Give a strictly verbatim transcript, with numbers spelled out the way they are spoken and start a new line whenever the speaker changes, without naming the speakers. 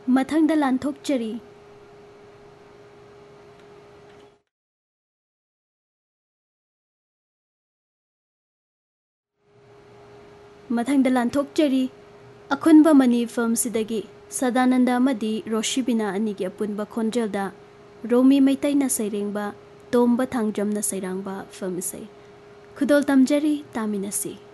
ꯃꯊꯪꯗ ꯂꯥꯟꯊꯣꯛꯆꯔꯤ ꯃꯊꯪꯗ ꯂꯥꯟꯊꯣꯛꯆꯔꯤ ꯑꯈꯨꯟꯕ ꯃꯅꯤ ꯐꯤꯜꯝꯁꯤꯗꯒꯤ ꯁꯗꯥꯅꯟꯗ ꯑꯃꯗꯤ ꯔꯣꯁꯤꯕꯤꯅꯥ ꯑꯅꯤꯒꯤ ꯑꯄꯨꯟꯕ ꯈꯣꯟꯖꯦꯜꯗ ꯔꯣꯃꯤ ꯃꯩꯇꯩꯅ ꯁꯩꯔꯦꯡꯕ ꯇꯣꯝꯕ ꯊꯥꯡꯖꯝꯅ ꯁꯩꯔꯥꯡꯕ ꯐꯤꯜꯝ ꯏꯁꯩ ꯈꯨꯗꯣꯜ ꯇꯝꯖꯔꯤ ꯇꯥꯃꯤꯟꯅꯁꯤ